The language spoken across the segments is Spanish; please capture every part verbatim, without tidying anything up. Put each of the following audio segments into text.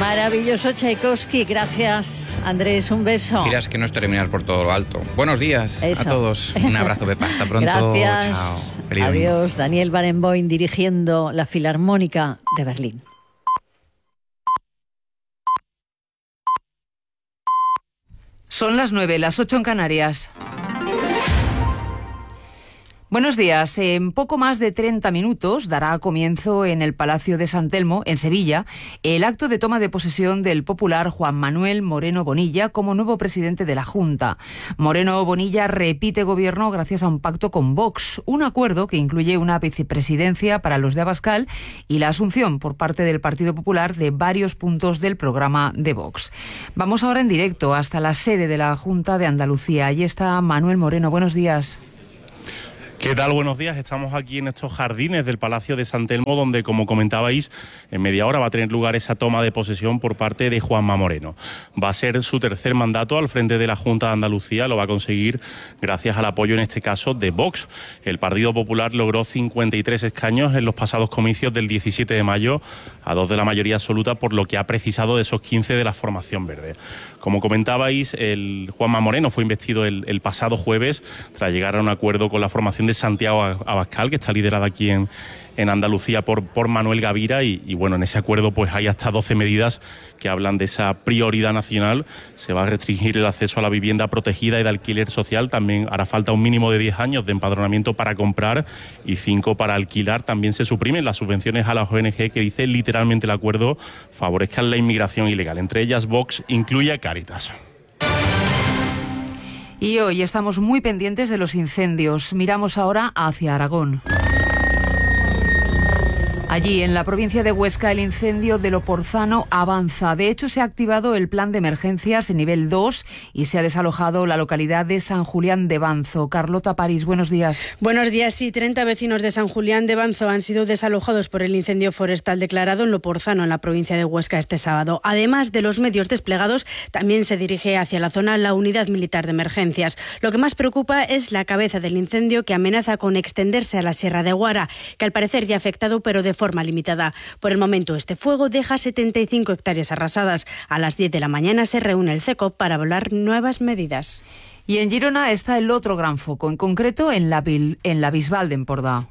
Maravilloso Tchaikovsky, gracias Andrés, un beso. Dirás que no es terminar por todo lo alto. Buenos días Eso. a todos, un abrazo Pepa, hasta pronto. Gracias. Chao. Feliz Adiós, domingo. Daniel Barenboim dirigiendo la Filarmónica de Berlín. Son las nueve, las ocho en Canarias. Buenos días. En poco más de treinta minutos dará comienzo en el Palacio de San Telmo, en Sevilla, el acto de toma de posesión del popular Juan Manuel Moreno Bonilla como nuevo presidente de la Junta. Moreno Bonilla repite gobierno gracias a un pacto con Vox, un acuerdo que incluye una vicepresidencia para los de Abascal y la asunción por parte del Partido Popular de varios puntos del programa de Vox. Vamos ahora en directo hasta la sede de la Junta de Andalucía. Allí está Manuel Moreno. Buenos días. ¿Qué tal? Buenos días. Estamos aquí en estos jardines del Palacio de San Telmo, donde, como comentabais, en media hora va a tener lugar esa toma de posesión por parte de Juanma Moreno. Va a ser su tercer mandato al frente de la Junta de Andalucía. Lo va a conseguir gracias al apoyo, en este caso, de Vox. El Partido Popular logró cincuenta y tres escaños en los pasados comicios del diecisiete de mayo, a dos de la mayoría absoluta, por lo que ha precisado de esos quince de la formación verde. Como comentabais, el Juanma Moreno fue investido el, el pasado jueves tras llegar a un acuerdo con la formación de Santiago Abascal, que está liderada aquí en, en Andalucía por, por Manuel Gavira, y, y bueno, en ese acuerdo pues hay hasta doce medidas que hablan de esa prioridad nacional. Se va a restringir el acceso a la vivienda protegida y de alquiler social. También hará falta un mínimo de diez años de empadronamiento para comprar y cinco para alquilar. También se suprimen las subvenciones a las O N G, que dice literalmente el acuerdo favorezcan la inmigración ilegal. Entre ellas, Vox incluye a Cáritas. Y hoy estamos muy pendientes de los incendios. Miramos ahora hacia Aragón. Allí, en la provincia de Huesca, el incendio de Loporzano avanza. De hecho, se ha activado el plan de emergencias en nivel dos y se ha desalojado la localidad de San Julián de Banzo. Carlota París, buenos días. Buenos días. Sí, treinta vecinos de San Julián de Banzo han sido desalojados por el incendio forestal declarado en Loporzano, en la provincia de Huesca, este sábado. Además de los medios desplegados, también se dirige hacia la zona la unidad militar de emergencias. Lo que más preocupa es la cabeza del incendio, que amenaza con extenderse a la Sierra de Guara, que al parecer ya ha afectado, pero de forma limitada. Por el momento, este fuego deja setenta y cinco hectáreas arrasadas. A las diez de la mañana se reúne el CECOP para evaluar nuevas medidas. Y en Girona está el otro gran foco, en concreto en la, en la Bisbal de Empordà.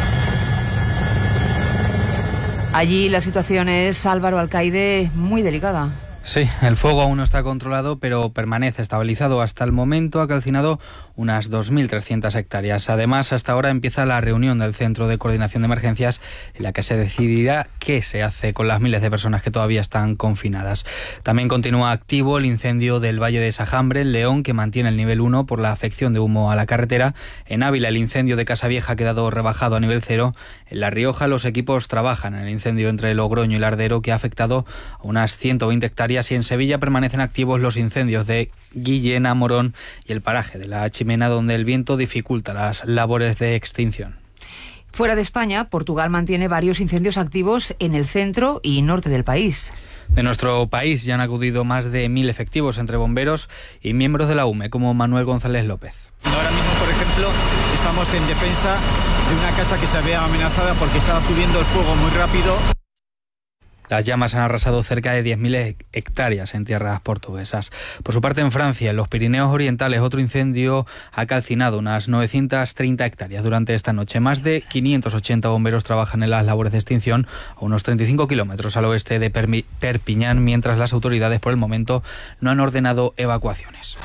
Allí la situación es, Álvaro Alcaide, muy delicada. Sí, el fuego aún no está controlado, pero permanece estabilizado. Hasta el momento ha calcinado unas dos mil trescientas hectáreas. Además, hasta ahora empieza la reunión del Centro de Coordinación de Emergencias, en la que se decidirá qué se hace con las miles de personas que todavía están confinadas. También continúa activo el incendio del Valle de Sajambre, en León, que mantiene el nivel uno por la afección de humo a la carretera. En Ávila, el incendio de Casavieja ha quedado rebajado a nivel cero. En La Rioja, los equipos trabajan en el incendio entre Logroño y Lardero, que ha afectado a unas ciento veinte hectáreas. Y en Sevilla permanecen activos los incendios de Guillena, Morón y el paraje de La Chimena, donde el viento dificulta las labores de extinción. Fuera de España, Portugal mantiene varios incendios activos en el centro y norte del país. De nuestro país ya han acudido más de mil efectivos entre bomberos y miembros de la U M E, como Manuel González López. Ahora mismo, por ejemplo, estamos en defensa de una casa que se había amenazada porque estaba subiendo el fuego muy rápido. Las llamas han arrasado cerca de diez mil hectáreas en tierras portuguesas. Por su parte, en Francia, en los Pirineos Orientales, otro incendio ha calcinado unas novecientas treinta hectáreas durante esta noche. Más de quinientos ochenta bomberos trabajan en las labores de extinción a unos treinta y cinco kilómetros al oeste de Perpiñán, mientras las autoridades, por el momento, no han ordenado evacuaciones.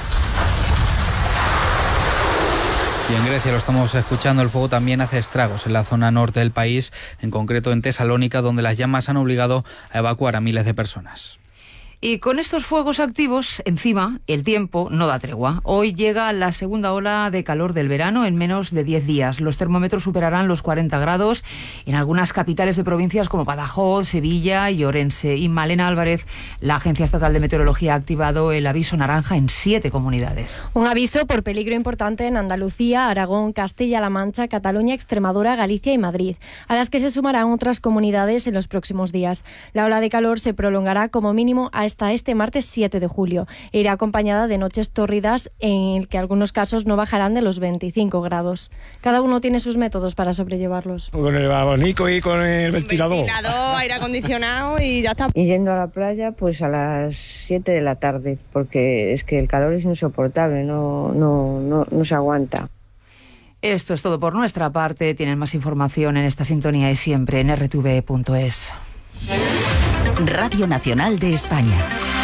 Y en Grecia, lo estamos escuchando, el fuego también hace estragos en la zona norte del país, en concreto en Tesalónica, donde las llamas han obligado a evacuar a miles de personas. Y con estos fuegos activos encima, el tiempo no da tregua. Hoy llega la segunda ola de calor del verano en menos de diez días. Los termómetros superarán los cuarenta grados en algunas capitales de provincias como Badajoz, Sevilla y Orense. Y Malena Álvarez, la Agencia Estatal de Meteorología, ha activado el aviso naranja en siete comunidades. Un aviso por peligro importante en Andalucía, Aragón, Castilla-La Mancha, Cataluña, Extremadura, Galicia y Madrid, a las que se sumarán otras comunidades en los próximos días. La ola de calor se prolongará como mínimo a hasta este martes siete de julio. Irá acompañada de noches tórridas en el que algunos casos no bajarán de los veinticinco grados. Cada uno tiene sus métodos para sobrellevarlos. Con el abanico y con el ventilador. Ventilador, aire acondicionado y ya está. Y yendo a la playa pues a las siete de la tarde, porque es que el calor es insoportable, no, no, no, no se aguanta. Esto es todo por nuestra parte. Tienen más información en esta sintonía y siempre en r t v punto es. Radio Nacional de España.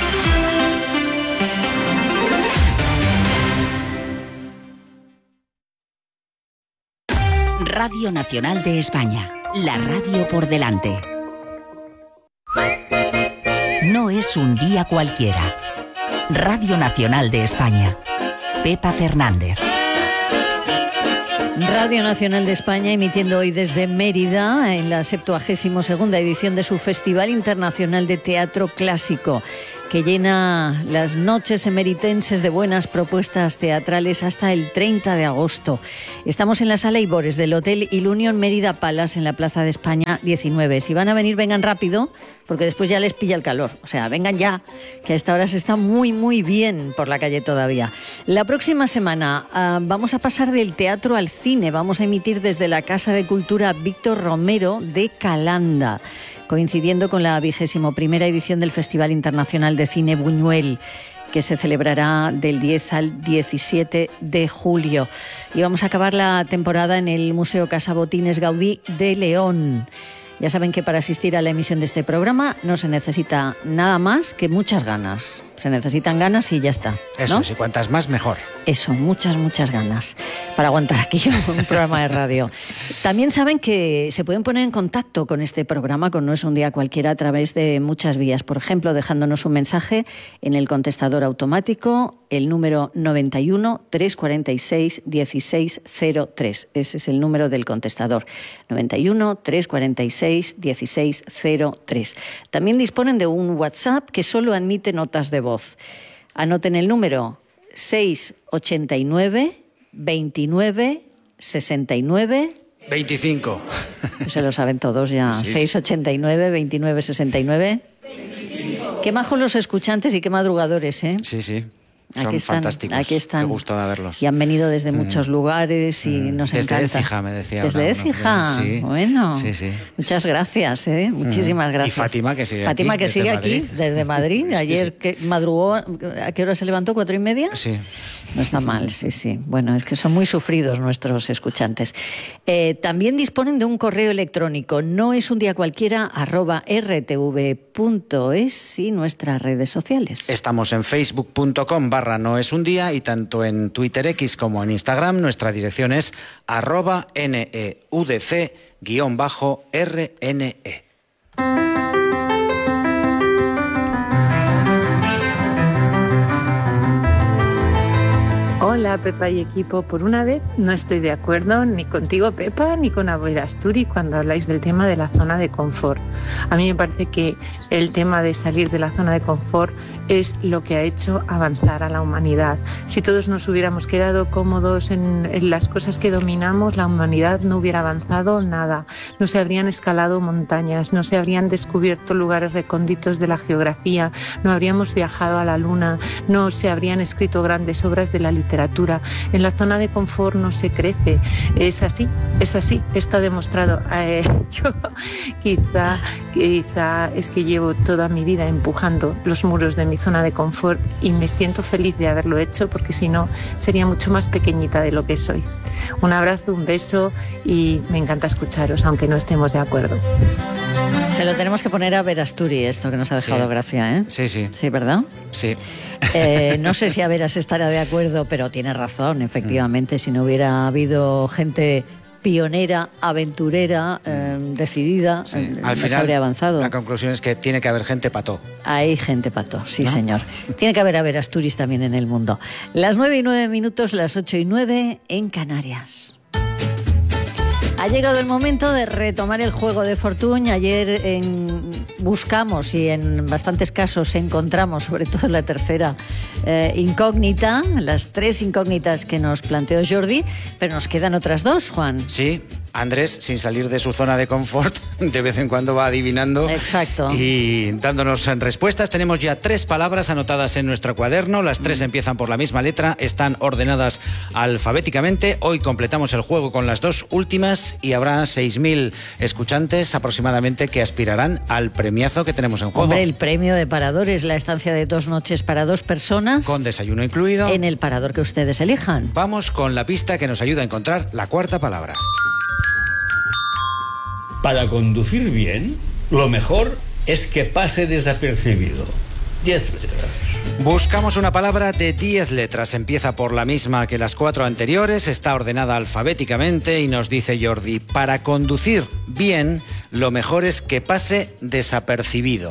Radio Nacional de España. La radio por delante. No es un día cualquiera. Radio Nacional de España. Pepa Fernández. Radio Nacional de España, emitiendo hoy desde Mérida en la septuagésima segunda edición de su Festival Internacional de Teatro Clásico, que llena las noches emeritenses de buenas propuestas teatrales hasta el treinta de agosto. Estamos en la Sala Ibores del Hotel Ilunion Mérida Palace en la Plaza de España diecinueve. Si van a venir, vengan rápido, porque después ya les pilla el calor. O sea, vengan ya, que a esta hora se está muy, muy bien por la calle todavía. La próxima semana uh, vamos a pasar del teatro al cine. Vamos a emitir desde la Casa de Cultura Víctor Romero de Calanda, coincidiendo con la vigésimo primera edición del Festival Internacional de Cine Buñuel, que se celebrará del diez al diecisiete de julio. Y vamos a acabar la temporada en el Museo Casa Botines Gaudí de León. Ya saben que para asistir a la emisión de este programa no se necesita nada más que muchas ganas. Se necesitan ganas y ya está, ¿no? Eso, si cuantas más, mejor. Eso, muchas, muchas ganas para aguantar aquí un programa de radio. También saben que se pueden poner en contacto con este programa, con No es un día cualquiera, a través de muchas vías. Por ejemplo, dejándonos un mensaje en el contestador automático, el número noventa y uno, trescientos cuarenta y seis, dieciséis cero tres. Ese es el número del contestador. noventa y uno, trescientos cuarenta y seis, dieciséis cero tres. También disponen de un WhatsApp que solo admite notas de voz. Anoten el número seis ochenta y nueve, veintinueve, sesenta y nueve... veinticinco. Se lo saben todos ya. Sí, sí. seis ochenta y nueve, veintinueve, sesenta y nueve... veinticinco. Qué majos los escuchantes y qué madrugadores, ¿eh? Sí, sí. Son aquí están, fantásticos. Aquí están. Qué gusto de verlos. Y han venido desde muchos mm. lugares y mm. nos desde encanta. Desde Écija, me decía. Desde Écija. Sí. Bueno, sí, sí. Muchas gracias, ¿eh? Muchísimas gracias. Y Fátima, que sigue Fátima, aquí. que sigue Madrid. aquí, desde Madrid. Sí, Ayer sí. que madrugó, ¿a qué hora se levantó? ¿Cuatro y media? Sí. No está mal, sí, sí. Bueno, es que son muy sufridos nuestros escuchantes. Eh, también disponen de un correo electrónico, no es un día cualquiera, arroba r t v punto es y nuestras redes sociales. Estamos en facebook punto com barra no es un día y tanto en Twitter X como en Instagram nuestra dirección es arroba neudc guión bajo rne. Hola Pepa y equipo, por una vez no estoy de acuerdo ni contigo Pepa ni con Abel Asturi cuando habláis del tema de la zona de confort. A mí me parece que el tema de salir de la zona de confort es lo que ha hecho avanzar a la humanidad. Si todos nos hubiéramos quedado cómodos en, en las cosas que dominamos, la humanidad no hubiera avanzado nada. No se habrían escalado montañas, no se habrían descubierto lugares recónditos de la geografía, no habríamos viajado a la luna, no se habrían escrito grandes obras de la literatura. En la zona de confort no se crece. Es así, es así, está demostrado. Eh, yo quizá, quizá es que llevo toda mi vida empujando los muros de mi zona de confort y me siento feliz de haberlo hecho porque si no sería mucho más pequeñita de lo que soy. Un abrazo, un beso y me encanta escucharos aunque no estemos de acuerdo. Se lo tenemos que poner a Verasturi esto que nos ha dejado sí. gracia, ¿eh? Sí, sí. Sí, ¿verdad? Sí. Eh, no sé si a Veras estará de acuerdo, pero tiene razón, efectivamente. Mm. Si no hubiera habido gente pionera, aventurera, eh, decidida, sí. eh, Al no final, se habría avanzado. La conclusión es que tiene que haber gente pató. Hay gente pató, sí, ¿no? señor. Tiene que haber a Verasturis también en el mundo. Las nueve y nueve minutos, las ocho y nueve en Canarias. Ha llegado el momento de retomar el juego de fortuna. Ayer en, buscamos y en bastantes casos encontramos, sobre todo la tercera eh, incógnita, las tres incógnitas que nos planteó Jordi, pero nos quedan otras dos, Juan. Sí. Andrés, sin salir de su zona de confort, de vez en cuando va adivinando. Exacto. Y dándonos respuestas. Tenemos ya tres palabras anotadas en nuestro cuaderno. Las tres mm. empiezan por la misma letra, están ordenadas alfabéticamente. Hoy completamos el juego con las dos últimas y habrá seis mil escuchantes aproximadamente que aspirarán al premiazo que tenemos en juego. Hombre, el premio de paradores, la estancia de dos noches para dos personas. Con desayuno incluido. En el parador que ustedes elijan. Vamos con la pista que nos ayuda a encontrar la cuarta palabra. Para conducir bien, lo mejor es que pase desapercibido. Diez letras. Buscamos una palabra de diez letras. Empieza por la misma que las cuatro anteriores, está ordenada alfabéticamente y nos dice Jordi, para conducir bien, lo mejor es que pase desapercibido.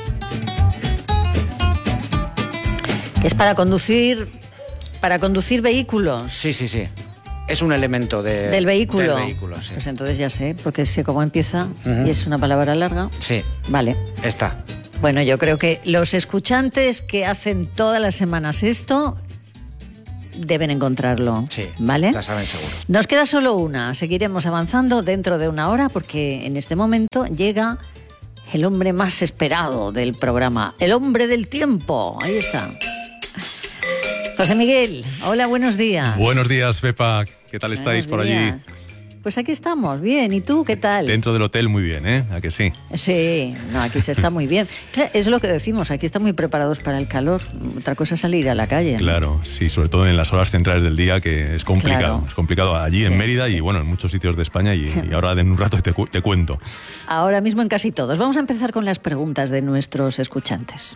Es para conducir, para conducir vehículos. Sí, sí, sí. Es un elemento de, del vehículo. Del vehículo, sí. Pues entonces ya sé, porque sé cómo empieza uh-huh. y es una palabra larga. Sí. Vale. Está. Bueno, yo creo que los escuchantes que hacen todas las semanas esto deben encontrarlo. Sí, ¿vale? La saben seguro. Nos queda solo una. Seguiremos avanzando dentro de una hora porque en este momento llega el hombre más esperado del programa, el hombre del tiempo. Ahí está. José Miguel, hola, buenos días. Buenos días, Pepa. ¿Qué tal estáis por allí? Pues aquí estamos, bien. ¿Y tú qué tal? Dentro del hotel muy bien, ¿eh? ¿A que sí? Sí, no, aquí se está muy bien. Claro, es lo que decimos, aquí están muy preparados para el calor. Otra cosa es salir a la calle, ¿no? Claro, sí, sobre todo en las horas centrales del día, que es complicado. Claro. Es complicado allí sí, en Mérida sí. y bueno, en muchos sitios de España y, y ahora en un rato te, te cuento. Ahora mismo en casi todos. Vamos a empezar con las preguntas de nuestros escuchantes.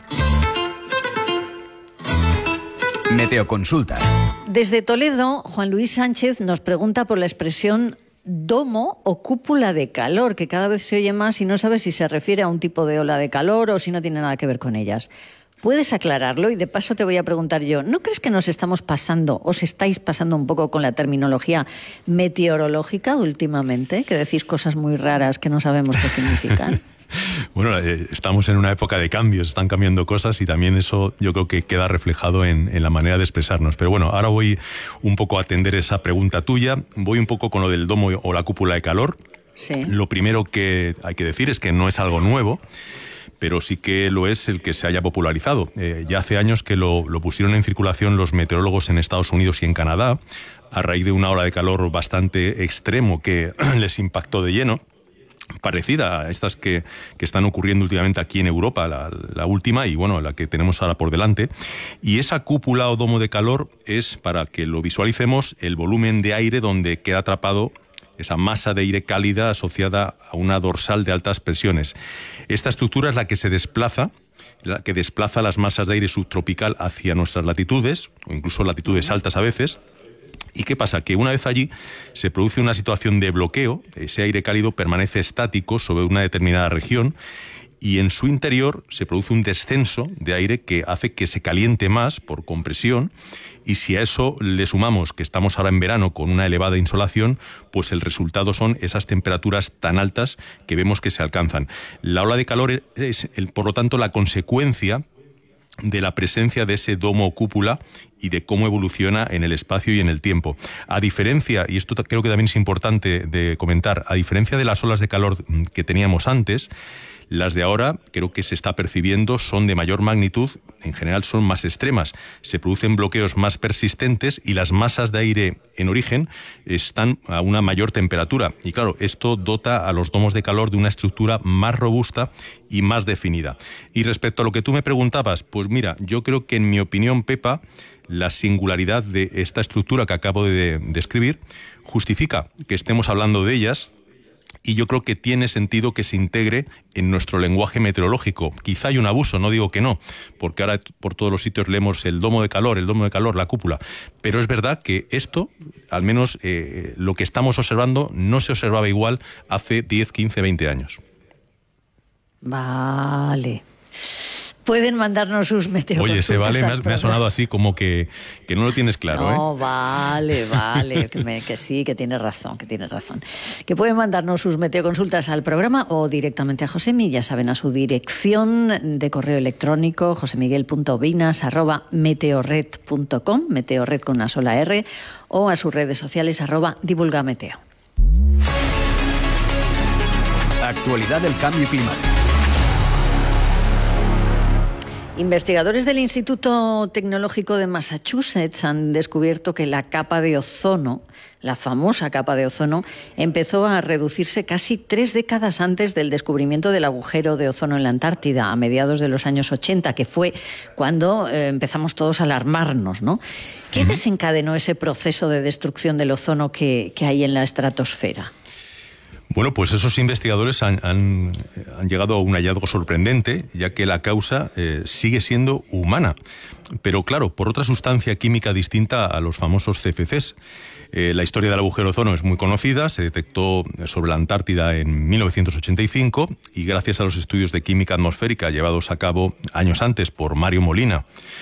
Meteoconsulta. Desde Toledo, Juan Luis Sánchez nos pregunta por la expresión domo o cúpula de calor, que cada vez se oye más y no sabe si se refiere a un tipo de ola de calor o si no tiene nada que ver con ellas. ¿Puedes aclararlo? Y de paso te voy a preguntar yo, ¿no crees que nos estamos pasando, os estáis pasando un poco con la terminología meteorológica últimamente? Que decís cosas muy raras que no sabemos qué significan. Bueno, eh, estamos en una época de cambios, están cambiando cosas y también eso yo creo que queda reflejado en, en la manera de expresarnos. Pero bueno, ahora voy un poco a atender esa pregunta tuya. Voy un poco con lo del domo o la cúpula de calor. Sí. Lo primero que hay que decir es que no es algo nuevo, pero sí que lo es el que se haya popularizado. Eh, ya hace años que lo, lo pusieron en circulación los meteorólogos en Estados Unidos y en Canadá, a raíz de una ola de calor bastante extremo que les impactó de lleno, parecida a estas que, que están ocurriendo últimamente aquí en Europa, la, la última y bueno, la que tenemos ahora por delante. Y esa cúpula o domo de calor es, para que lo visualicemos, el volumen de aire donde queda atrapado esa masa de aire cálida asociada a una dorsal de altas presiones. Esta estructura es la que se desplaza, la que desplaza las masas de aire subtropical hacia nuestras latitudes, o incluso latitudes altas a veces. ¿Y qué pasa? Que una vez allí se produce una situación de bloqueo, ese aire cálido permanece estático sobre una determinada región y en su interior se produce un descenso de aire que hace que se caliente más por compresión, y si a eso le sumamos que estamos ahora en verano con una elevada insolación, pues el resultado son esas temperaturas tan altas que vemos que se alcanzan. La ola de calor es, por lo tanto, la consecuencia de la presencia de ese domo o cúpula y de cómo evoluciona en el espacio y en el tiempo. A diferencia, y esto creo que también es importante de comentar, a diferencia de las olas de calor que teníamos antes, las de ahora, creo que se está percibiendo, son de mayor magnitud, en general son más extremas, se producen bloqueos más persistentes y las masas de aire en origen están a una mayor temperatura. Y claro, esto dota a los domos de calor de una estructura más robusta y más definida. Y respecto a lo que tú me preguntabas, pues mira, yo creo que en mi opinión, Pepa, la singularidad de esta estructura que acabo de describir justifica que estemos hablando de ellas. Y yo creo que tiene sentido que se integre en nuestro lenguaje meteorológico. Quizá hay un abuso, no digo que no, porque ahora por todos los sitios leemos el domo de calor, el domo de calor, la cúpula. Pero es verdad que esto, al menos eh, lo que estamos observando, no se observaba igual hace diez, quince, veinte años. Vale. pueden mandarnos sus meteoconsultas. Oye, se vale, me ha, me ha sonado así como que, que no lo tienes claro, no, ¿eh? vale, vale, que, me, que sí, que tienes razón, que tienes razón. Que pueden mandarnos sus meteoconsultas al programa o directamente a Josemi, ya saben, a su dirección de correo electrónico, josemiguel punto vinas arroba meteorred punto com, meteorred con una sola R, o a sus redes sociales arroba divulgameteo. Actualidad del cambio climático. Investigadores del Instituto Tecnológico de Massachusetts han descubierto que la capa de ozono, la famosa capa de ozono, empezó a reducirse casi tres décadas antes del descubrimiento del agujero de ozono en la Antártida, a mediados de los años ochenta, que fue cuando eh, empezamos todos a alarmarnos, ¿no? ¿Qué uh-huh. desencadenó ese proceso de destrucción del ozono que, que hay en la estratosfera? Bueno, pues esos investigadores han, han, han llegado a un hallazgo sorprendente, ya que la causa eh, sigue siendo humana, pero claro, por otra sustancia química distinta a los famosos C F Cs. Eh, la historia del agujero de ozono es muy conocida, se detectó sobre la Antártida en mil novecientos ochenta y cinco y gracias a los estudios de química atmosférica llevados a cabo años antes por Mario Molina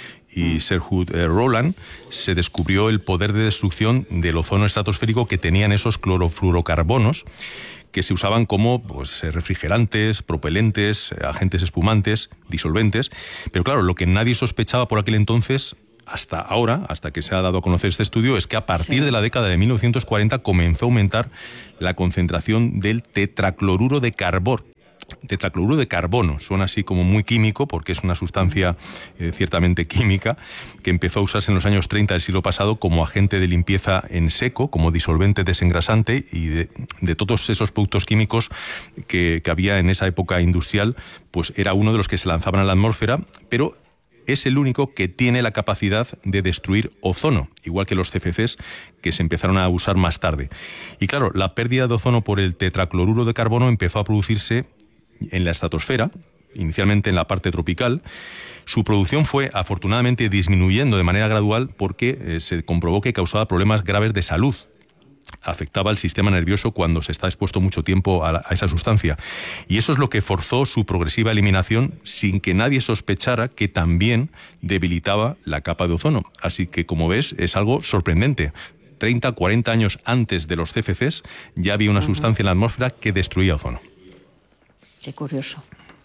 y Sir Hugh Rowland, se descubrió el poder de destrucción del ozono estratosférico que tenían esos clorofluorocarbonos, que se usaban como pues, refrigerantes, propelentes, agentes espumantes, disolventes. Pero claro, lo que nadie sospechaba por aquel entonces, hasta ahora, hasta que se ha dado a conocer este estudio, es que a partir sí. de la década de mil novecientos cuarenta comenzó a aumentar la concentración del tetracloruro de carbono. Tetracloruro de carbono, suena así como muy químico porque es una sustancia eh, ciertamente química que empezó a usarse en los años treinta del siglo pasado como agente de limpieza en seco, como disolvente desengrasante y de, de todos esos productos químicos que, que había en esa época industrial, pues era uno de los que se lanzaban a la atmósfera, pero es el único que tiene la capacidad de destruir ozono, igual que los C F Cs que se empezaron a usar más tarde. Y claro, la pérdida de ozono por el tetracloruro de carbono empezó a producirse en la estratosfera, inicialmente en la parte tropical. Su producción fue afortunadamente disminuyendo de manera gradual porque eh, se comprobó que causaba problemas graves de salud. Afectaba al sistema nervioso cuando se está expuesto mucho tiempo a, la, a esa sustancia. Y eso es lo que forzó su progresiva eliminación sin que nadie sospechara que también debilitaba la capa de ozono. Así que, como ves, es algo sorprendente. treinta, cuarenta años antes de los C F Cs ya había una uh-huh. sustancia en la atmósfera que destruía ozono. Qué curioso.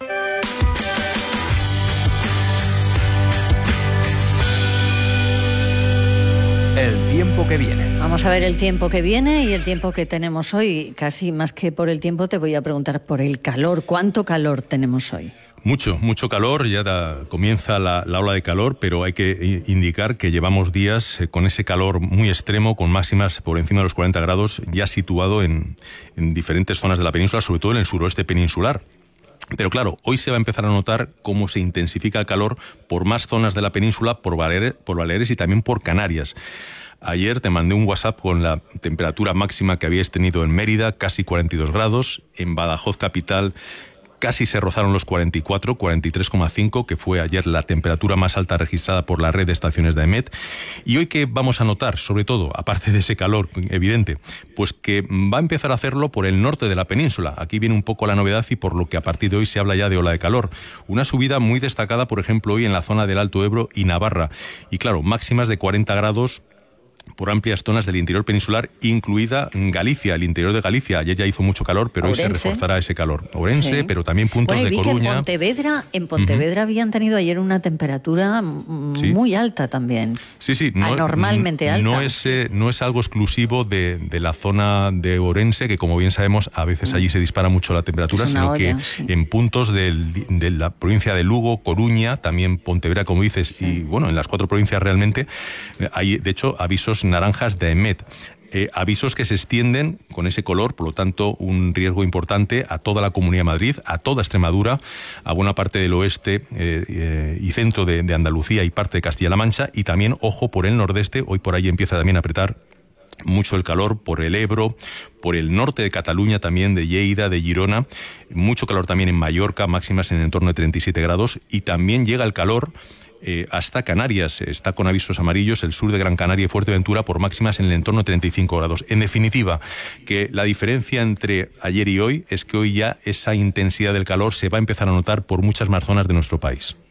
El tiempo que viene. Vamos a ver el tiempo que viene y el tiempo que tenemos hoy. Casi más que por el tiempo te voy a preguntar por el calor. ¿Cuánto calor tenemos hoy? Mucho, mucho calor, ya da, comienza la, la ola de calor, pero hay que indicar que llevamos días eh, con ese calor muy extremo, con máximas por encima de los cuarenta grados, ya situado en, en diferentes zonas de la península, sobre todo en el suroeste peninsular. Pero claro, hoy se va a empezar a notar cómo se intensifica el calor por más zonas de la península, por Baleares, por Baleares y también por Canarias. Ayer te mandé un WhatsApp con la temperatura máxima que habíais tenido en Mérida, casi cuarenta y dos grados, en Badajoz capital casi se rozaron los cuarenta y cuatro, cuarenta y tres coma cinco, que fue ayer la temperatura más alta registrada por la red de estaciones de AEMET. Y hoy, ¿qué vamos a notar? Sobre todo, aparte de ese calor evidente, pues que va a empezar a hacerlo por el norte de la península. Aquí viene un poco la novedad y por lo que a partir de hoy se habla ya de ola de calor. Una subida muy destacada, por ejemplo, hoy en la zona del Alto Ebro y Navarra. Y claro, máximas de cuarenta grados por amplias zonas del interior peninsular, incluida Galicia, el interior de Galicia. Ayer ya hizo mucho calor, pero Ourense. Hoy se reforzará ese calor. Ourense, sí. Pero también puntos bueno, y vi de Coruña. Que en Pontevedra, en Pontevedra uh-huh. habían tenido ayer una temperatura sí. muy alta también. Sí, sí. No, anormalmente no, alta. No es, eh, no es algo exclusivo de, de la zona de Ourense, que como bien sabemos, a veces allí se dispara mucho la temperatura, sino olla, que sí. en puntos del, de la provincia de Lugo, Coruña, también Pontevedra, como dices, sí. y bueno, en las cuatro provincias realmente, hay de hecho avisos naranjas de AEMET. Eh, avisos que se extienden con ese color, por lo tanto un riesgo importante a toda la Comunidad de Madrid, a toda Extremadura, a buena parte del oeste eh, eh, y centro de, de Andalucía y parte de Castilla-La Mancha, y también, ojo, por el nordeste. Hoy por ahí empieza también a apretar mucho el calor por el Ebro, por el norte de Cataluña también, de Lleida, de Girona, mucho calor también en Mallorca, máximas en el entorno de treinta y siete grados, y también llega el calor Eh, hasta Canarias. Está con avisos amarillos el sur de Gran Canaria y Fuerteventura por máximas en el entorno de treinta y cinco grados. En definitiva, que la diferencia entre ayer y hoy es que hoy ya esa intensidad del calor se va a empezar a notar por muchas más zonas de nuestro país.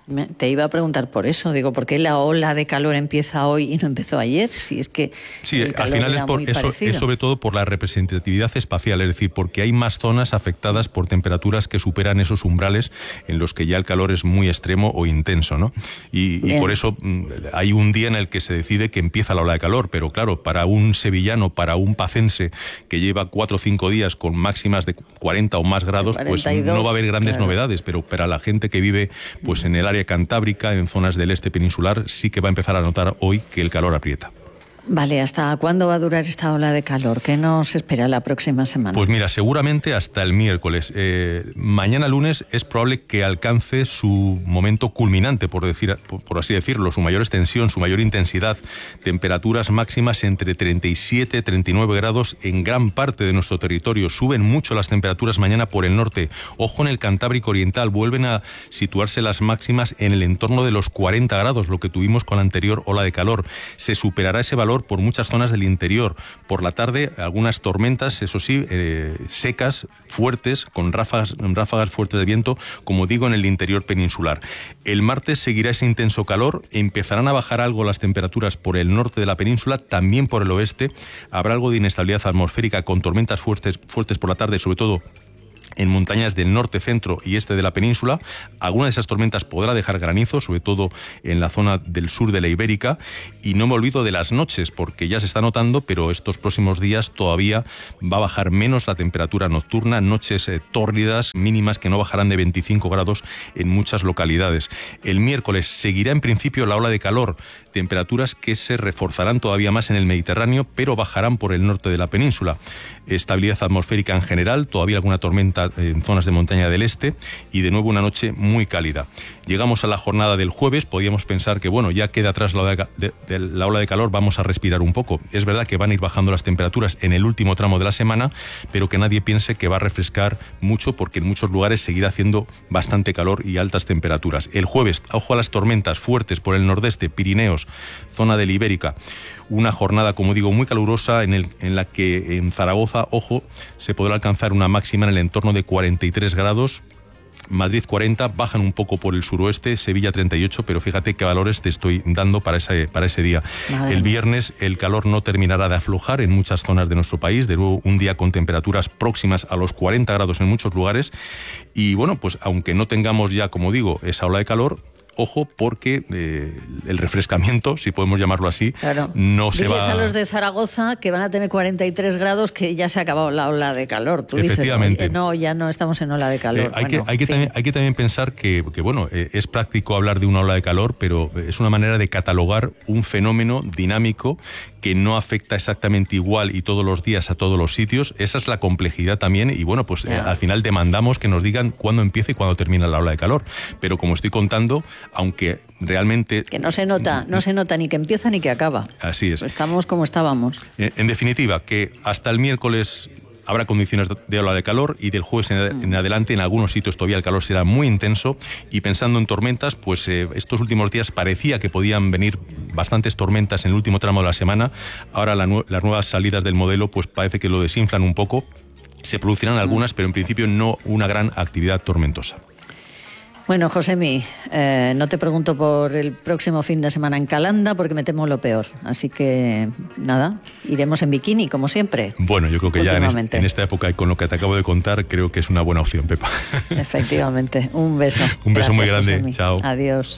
Te iba a preguntar por eso, digo, ¿por qué la ola de calor empieza hoy y no empezó ayer? Si es que sí, el calor al final era es, por, muy eso, parecido. es sobre todo por la representatividad espacial, es decir, porque hay más zonas afectadas por temperaturas que superan esos umbrales en los que ya el calor es muy extremo o intenso, ¿no? Y, y por eso mm, hay un día en el que se decide que empieza la ola de calor, pero claro, para un sevillano, para un pacense que lleva cuatro o cinco días con máximas de cuarenta o más grados, pues no va a haber grandes claro. novedades, pero para la gente que vive pues en el área cantábrica, en zonas del este peninsular, sí que va a empezar a notar hoy que el calor aprieta. Vale, ¿hasta cuándo va a durar esta ola de calor? ¿Qué nos espera la próxima semana? Pues mira, seguramente hasta el miércoles. Eh, mañana lunes es probable que alcance su momento culminante, por, decir, por, por así decirlo, su mayor extensión, su mayor intensidad. Temperaturas máximas entre treinta y siete y treinta y nueve grados en gran parte de nuestro territorio. Suben mucho las temperaturas mañana por el norte. Ojo en el Cantábrico Oriental, vuelven a situarse las máximas en el entorno de los cuarenta grados, lo que tuvimos con la anterior ola de calor. Se superará ese valor por muchas zonas del interior. Por la tarde, algunas tormentas, eso sí, eh, secas, fuertes, con ráfagas, ráfagas fuertes de viento, como digo, en el interior peninsular. El martes seguirá ese intenso calor, empezarán a bajar algo las temperaturas por el norte de la península, también por el oeste. Habrá algo de inestabilidad atmosférica con tormentas fuertes, fuertes por la tarde, sobre todo en montañas del norte, centro y este de la península. Alguna de esas tormentas podrá dejar granizo, sobre todo en la zona del sur de la Ibérica. Y no me olvido de las noches, porque ya se está notando, pero estos próximos días todavía va a bajar menos la temperatura nocturna. Noches eh, tórridas, mínimas que no bajarán de veinticinco grados en muchas localidades. El miércoles seguirá en principio la ola de calor, temperaturas que se reforzarán todavía más en el Mediterráneo, pero bajarán por el norte de la península. Estabilidad atmosférica en general, todavía alguna tormenta en zonas de montaña del este y de nuevo una noche muy cálida. Llegamos a la jornada del jueves, podíamos pensar que bueno, ya queda atrás la ola de, de, de, la ola de calor, vamos a respirar un poco. Es verdad que van a ir bajando las temperaturas en el último tramo de la semana, pero que nadie piense que va a refrescar mucho, porque en muchos lugares seguirá haciendo bastante calor y altas temperaturas. El jueves, ojo a las tormentas fuertes por el nordeste, Pirineos, zona de la Ibérica. Una jornada, como digo, muy calurosa en, el, en la que en Zaragoza, ojo, se podrá alcanzar una máxima en el entorno de cuarenta y tres grados. Madrid cuarenta, bajan un poco por el suroeste, Sevilla treinta y ocho, pero fíjate qué valores te estoy dando para ese, para ese día. Madre el viernes el calor no terminará de aflojar en muchas zonas de nuestro país, de nuevo un día con temperaturas próximas a los cuarenta grados en muchos lugares. Y bueno, pues aunque no tengamos ya, como digo, esa ola de calor, ojo, porque eh, el refrescamiento, si podemos llamarlo así, claro, no se Diles va... a los de Zaragoza que van a tener cuarenta y tres grados, que ya se ha acabado la ola de calor. Tú Efectivamente. Dices, no, ya no estamos en ola de calor. Eh, hay, bueno, que, hay, que también, hay que también pensar que, que bueno, eh, es práctico hablar de una ola de calor, pero es una manera de catalogar un fenómeno dinámico que no afecta exactamente igual y todos los días a todos los sitios. Esa es la complejidad también, y bueno, pues eh, al final demandamos que nos digan cuándo empieza y cuándo termina la ola de calor. Pero como estoy contando, aunque realmente... Que no se nota, no se nota ni que empieza ni que acaba. Así es. Estamos como estábamos. En, en definitiva, que hasta el miércoles habrá condiciones de ola de calor, y del jueves en, en adelante en algunos sitios todavía el calor será muy intenso. Y pensando en tormentas, pues eh, estos últimos días parecía que podían venir bastantes tormentas en el último tramo de la semana. Ahora la nu- las nuevas salidas del modelo pues parece que lo desinflan un poco. Se producirán algunas, pero en principio no una gran actividad tormentosa. Bueno, Josemi, eh, no te pregunto por el próximo fin de semana en Calanda, porque me temo lo peor. Así que, nada, iremos en bikini, como siempre. Bueno, yo creo que ya en, es, en esta época, y con lo que te acabo de contar, creo que es una buena opción, Pepa. Efectivamente. Un beso. Un beso. Gracias, muy grande. Josemi. Chao. Adiós.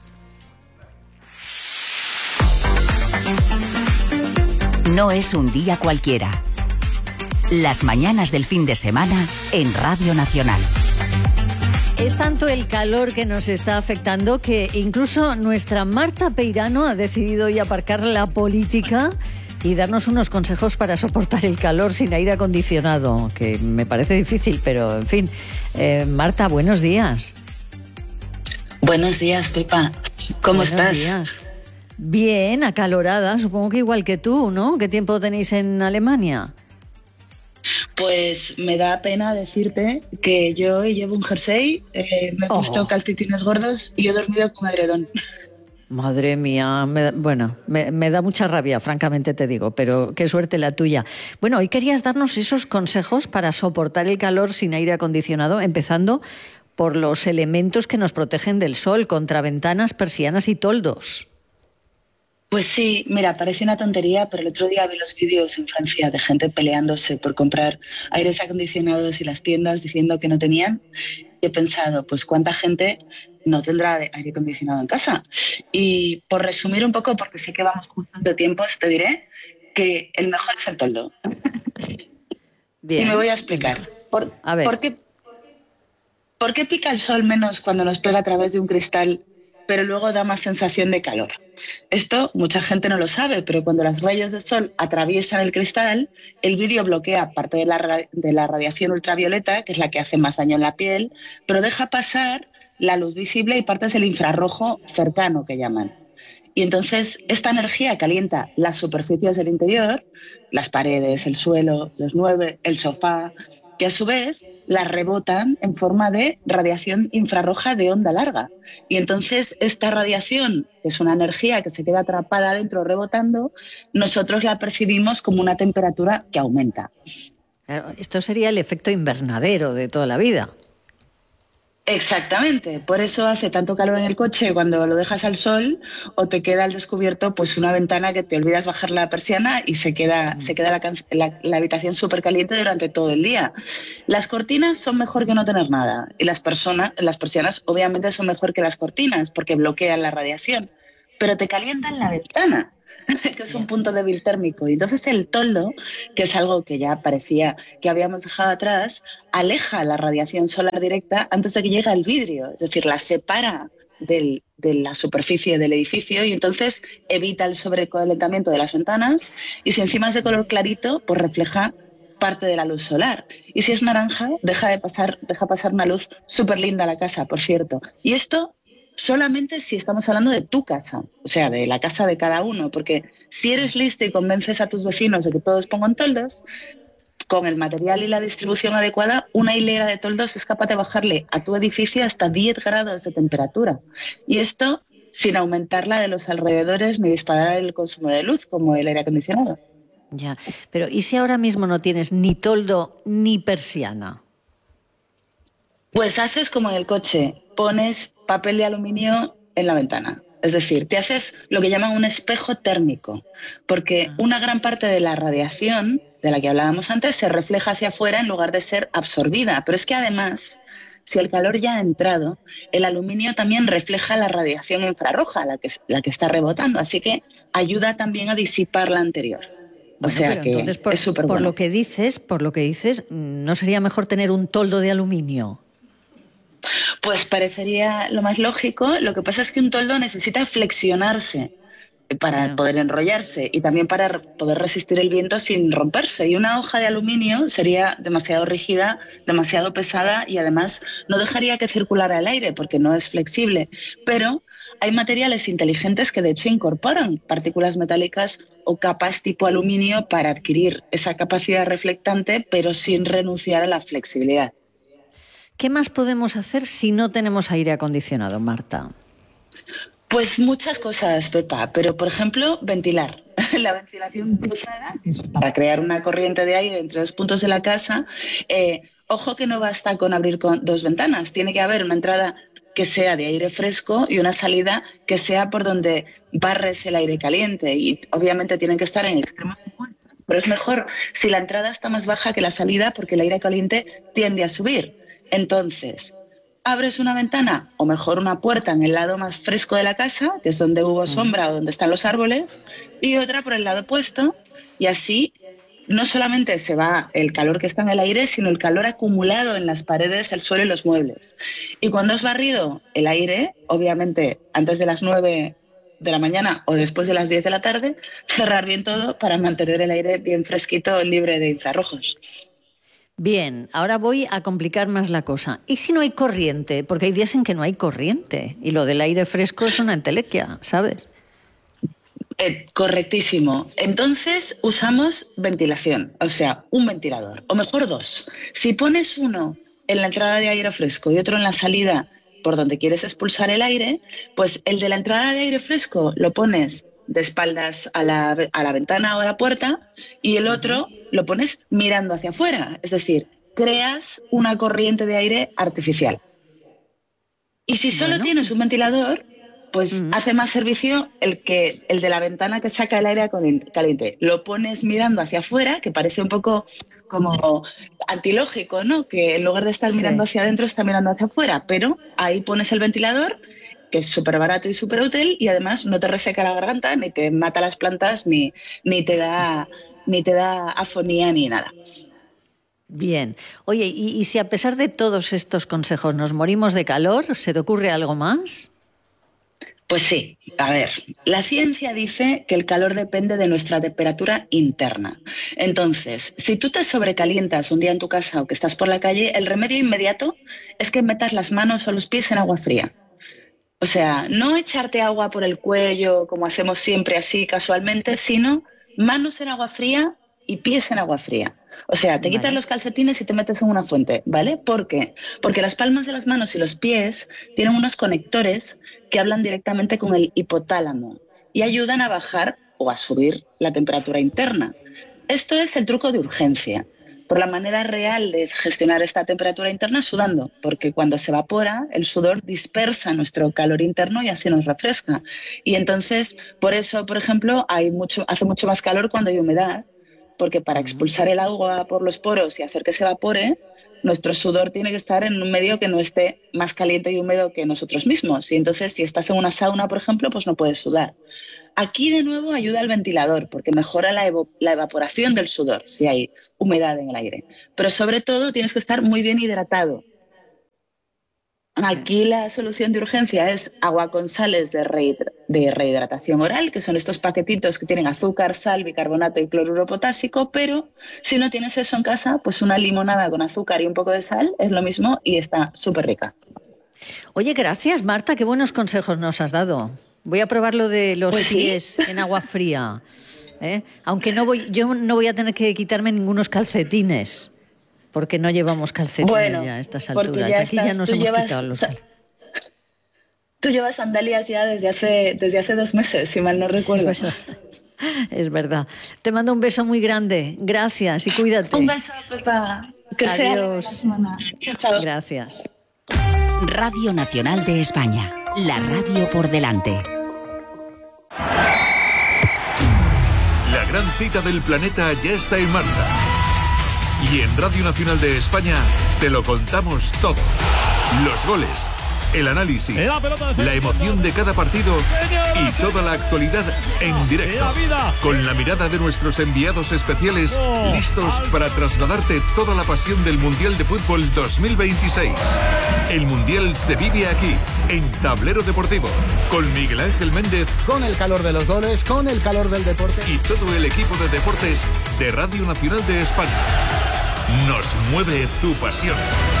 No es un día cualquiera. Las mañanas del fin de semana en Radio Nacional. Es tanto el calor que nos está afectando que incluso nuestra Marta Peirano ha decidido hoy aparcar la política y darnos unos consejos para soportar el calor sin aire acondicionado, que me parece difícil, pero en fin. Eh, Marta, buenos días. Buenos días, Pepa. ¿Cómo buenos estás? Días. Bien, acalorada, supongo que igual que tú, ¿no? ¿Qué tiempo tenéis en Alemania? Pues me da pena decirte que yo llevo un jersey, eh, me he puesto oh. calcetines gordos y he dormido con edredón. Madre mía, me, bueno, me, me da mucha rabia, francamente te digo, pero qué suerte la tuya. Bueno, hoy querías darnos esos consejos para soportar el calor sin aire acondicionado, empezando por los elementos que nos protegen del sol, contra ventanas, persianas y toldos. Pues sí, mira, parece una tontería, pero el otro día vi los vídeos en Francia de gente peleándose por comprar aires acondicionados y las tiendas diciendo que no tenían. Y he pensado, pues cuánta gente no tendrá aire acondicionado en casa. Y por resumir un poco, porque sé que vamos justo de tiempo, te diré que el mejor es el toldo. Bien. Y me voy a explicar. Por, a ver. ¿por qué, ¿Por qué pica el sol menos cuando nos pega a través de un cristal, pero luego da más sensación de calor? Esto mucha gente no lo sabe, pero cuando los rayos del sol atraviesan el cristal, el vidrio bloquea parte de la, de la radiación ultravioleta, que es la que hace más daño en la piel, pero deja pasar la luz visible y partes del infrarrojo cercano, que llaman. Y entonces esta energía calienta las superficies del interior, las paredes, el suelo, los muebles, el sofá, que a su vez las rebotan en forma de radiación infrarroja de onda larga. Y entonces esta radiación, que es una energía que se queda atrapada dentro rebotando, nosotros la percibimos como una temperatura que aumenta. Claro, esto sería el efecto invernadero de toda la vida. Exactamente, por eso hace tanto calor en el coche cuando lo dejas al sol, o te queda al descubierto pues una ventana que te olvidas bajar la persiana y se queda, mm. se queda la, la, la habitación súper caliente durante todo el día. Las cortinas son mejor que no tener nada, y las, personas, las persianas obviamente son mejor que las cortinas porque bloquean la radiación, pero te calientan la ventana, que es un punto débil térmico. Y entonces el toldo, que es algo que ya parecía que habíamos dejado atrás, aleja la radiación solar directa antes de que llegue al vidrio, es decir, la separa del, de la superficie del edificio, y entonces evita el sobrecalentamiento de las ventanas, y si encima es de color clarito, pues refleja parte de la luz solar. Y si es naranja, deja de pasar, deja pasar una luz súper linda a la casa, por cierto. Y esto solamente si estamos hablando de tu casa, o sea, de la casa de cada uno, porque si eres listo y convences a tus vecinos de que todos pongan toldos, con el material y la distribución adecuada, una hilera de toldos es capaz de bajarle a tu edificio hasta diez grados de temperatura. Y esto sin aumentar la de los alrededores ni disparar el consumo de luz, como el aire acondicionado. Ya, pero ¿y si ahora mismo no tienes ni toldo ni persiana? Pues haces como en el coche, pones papel de aluminio en la ventana. Es decir, te haces lo que llaman un espejo térmico, porque una gran parte de la radiación de la que hablábamos antes se refleja hacia afuera en lugar de ser absorbida. Pero es que además, si el calor ya ha entrado, el aluminio también refleja la radiación infrarroja, la que, la que está rebotando, así que ayuda también a disipar la anterior. O bueno, sea que entonces, por, es súper por bueno. lo que dices, por lo que dices, ¿no sería mejor tener un toldo de aluminio? Pues parecería lo más lógico. Lo que pasa es que un toldo necesita flexionarse para no. poder enrollarse y también para poder resistir el viento sin romperse. Y una hoja de aluminio sería demasiado rígida, demasiado pesada, y además no dejaría que circulara el aire porque no es flexible. Pero hay materiales inteligentes que de hecho incorporan partículas metálicas o capas tipo aluminio para adquirir esa capacidad reflectante, pero sin renunciar a la flexibilidad. ¿Qué más podemos hacer si no tenemos aire acondicionado, Marta? Pues muchas cosas, Pepa, pero por ejemplo, ventilar. La ventilación cruzada, que es para crear una corriente de aire entre dos puntos de la casa. Eh, ojo que no basta con abrir con dos ventanas, tiene que haber una entrada que sea de aire fresco y una salida que sea por donde barres el aire caliente, y obviamente tienen que estar en extremos opuestos. Pero es mejor si la entrada está más baja que la salida, porque el aire caliente tiende a subir. Entonces, abres una ventana o mejor una puerta en el lado más fresco de la casa, que es donde hubo sombra o donde están los árboles, y otra por el lado opuesto, y así no solamente se va el calor que está en el aire, sino el calor acumulado en las paredes, el suelo y los muebles. Y cuando has barrido el aire, obviamente antes de las nueve de la mañana o después de las diez de la tarde, cerrar bien todo para mantener el aire bien fresquito, libre de infrarrojos. Bien, ahora voy a complicar más la cosa. ¿Y si no hay corriente? Porque hay días en que no hay corriente y lo del aire fresco es una entelequia, ¿sabes? Eh, correctísimo. Entonces usamos ventilación, o sea, un ventilador, o mejor dos. Si pones uno en la entrada de aire fresco y otro en la salida por donde quieres expulsar el aire, pues el de la entrada de aire fresco lo pones de espaldas a la, a la ventana o a la puerta, y el otro lo pones mirando hacia afuera. Es decir, creas una corriente de aire artificial. Y si solo Bueno. tienes un ventilador, pues Mm. hace más servicio el que el de la ventana que saca el aire caliente. Lo pones mirando hacia afuera, que parece un poco como antilógico, ¿no? Que en lugar de estar Sí. mirando hacia adentro, está mirando hacia afuera. Pero ahí pones el ventilador, que es súper barato y súper útil, y además no te reseca la garganta, ni te mata las plantas, ni, ni te da, ni te da afonía, ni nada. Bien. Oye, y, y si a pesar de todos estos consejos nos morimos de calor, ¿se te ocurre algo más? Pues sí, a ver, la ciencia dice que el calor depende de nuestra temperatura interna. Entonces, si tú te sobrecalientas un día en tu casa o que estás por la calle, el remedio inmediato es que metas las manos o los pies en agua fría. O sea, no echarte agua por el cuello como hacemos siempre así casualmente, sino manos en agua fría y pies en agua fría. O sea, te quitas Vale. los calcetines y te metes en una fuente, ¿vale? ¿Por qué? Porque las palmas de las manos y los pies tienen unos conectores que hablan directamente con el hipotálamo y ayudan a bajar o a subir la temperatura interna. Esto es el truco de urgencia. Por la manera real de gestionar esta temperatura interna es sudando, porque cuando se evapora, el sudor dispersa nuestro calor interno y así nos refresca. Y entonces, por eso, por ejemplo, hay mucho, hace mucho más calor cuando hay humedad, porque para expulsar el agua por los poros y hacer que se evapore, nuestro sudor tiene que estar en un medio que no esté más caliente y húmedo que nosotros mismos. Y entonces, si estás en una sauna, por ejemplo, pues no puedes sudar. Aquí, de nuevo, ayuda el ventilador, porque mejora la, evo- la evaporación del sudor, si hay humedad en el aire. Pero, sobre todo, tienes que estar muy bien hidratado. Aquí la solución de urgencia es agua con sales de, rehidra- de rehidratación oral, que son estos paquetitos que tienen azúcar, sal, bicarbonato y cloruro potásico, pero si no tienes eso en casa, pues una limonada con azúcar y un poco de sal es lo mismo y está súper rica. Oye, gracias, Marta, qué buenos consejos nos has dado. Voy a probar lo de los Pues sí. pies en agua fría. ¿eh? Aunque no voy, yo no voy a tener que quitarme ningunos calcetines, porque no llevamos calcetines Bueno, ya a estas porque alturas. ya Aquí ya estás- nos tú hemos llevas quitado los sa- calcetines. Tú llevas sandalias ya desde hace, desde hace dos meses, si mal no recuerdo. Es verdad. Es verdad. Te mando un beso muy grande. Gracias y cuídate. Un beso, Pepa. Que sea Adiós. buena semana. Chao, chao. Gracias. Radio Nacional de España. La radio por delante. La gran cita del planeta ya está en marcha. Y en Radio Nacional de España te lo contamos todo. Los goles, el análisis, La pelota de la emoción de cada partido y toda la actualidad en directo. La vida. Con la mirada de nuestros enviados especiales, Oh, listos para trasladarte toda la pasión del Mundial de Fútbol dos mil veintiséis. El Mundial se vive aquí, en Tablero Deportivo, con Miguel Ángel Méndez. Con el calor de los goles, con el calor del deporte. Y todo el equipo de deportes de Radio Nacional de España. Nos mueve tu pasión.